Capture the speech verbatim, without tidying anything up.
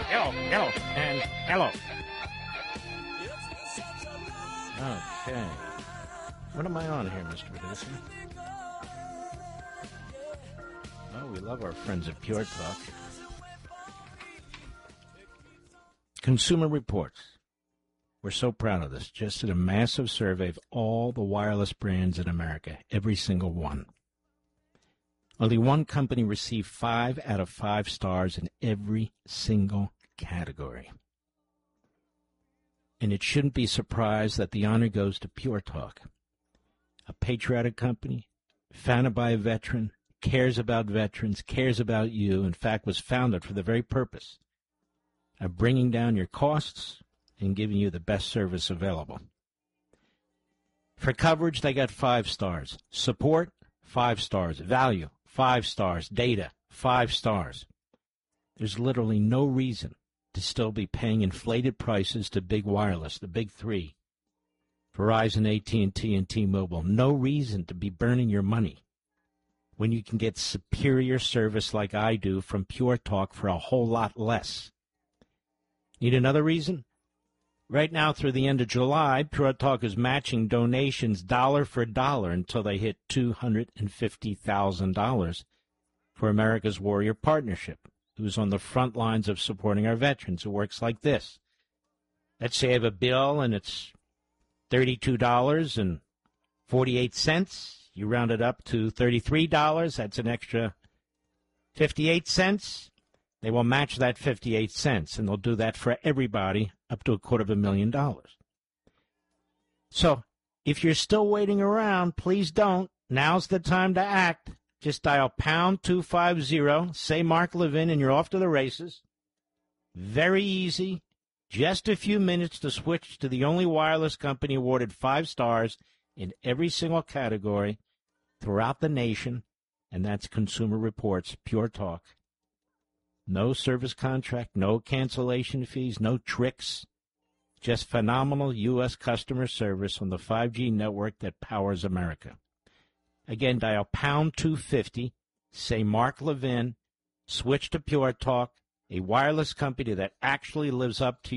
hello, hello, and hello. Okay. What am I on here, Mister Producer? Oh, we love our friends at Pure Talk. Consumer Reports. We're so proud of this. Just did a massive survey of all the wireless brands in America, every single one. Only one company received five out of five stars in every single category. And it shouldn't be surprised that the honor goes to Pure Talk, a patriotic company, founded by a veteran, cares about veterans, cares about you, in fact was founded for the very purpose of bringing down your costs and giving you the best service available. For coverage, they got five stars. Support, five stars. Value, five stars. Data, five stars. There's literally no reason to still be paying inflated prices to big wireless, the big three, Verizon, A T and T, and T-Mobile. No reason to be burning your money when you can get superior service like I do from Pure Talk for a whole lot less. Need another reason? Right now, through the end of July, Pure Talk is matching donations dollar for dollar until they hit two hundred fifty thousand dollars for America's Warrior Partnership, who's on the front lines of supporting our veterans. It works like this. Let's say I have a bill and it's thirty-two dollars and forty-eight cents. You round it up to thirty-three dollars. That's an extra fifty-eight cents. They will match that fifty-eight cents, and they'll do that for everybody up to a quarter of a million dollars. So if you're still waiting around, please don't. Now's the time to act. Just dial pound two fifty, say Mark Levin, and you're off to the races. Very easy. Just a few minutes to switch to the only wireless company awarded five stars in every single category throughout the nation, and that's Consumer Reports, Pure Talk. No service contract, no cancellation fees, no tricks. Just phenomenal U S customer service on the five G network that powers America. Again, dial pound two fifty, say Mark Levin, switch to Pure Talk, a wireless company that actually lives up to